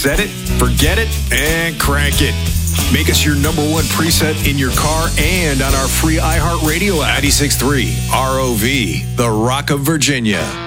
Set it, forget it, and crank it. Make us your number one preset in your car and on our free iHeartRadio app. 96.3 ROV, the Rock of Virginia.